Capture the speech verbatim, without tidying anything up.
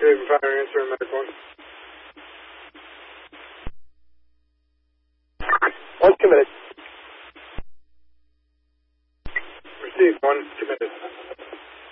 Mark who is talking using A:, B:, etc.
A: Raven Fire, answering Medic one.
B: One committed.
A: Received, one committed.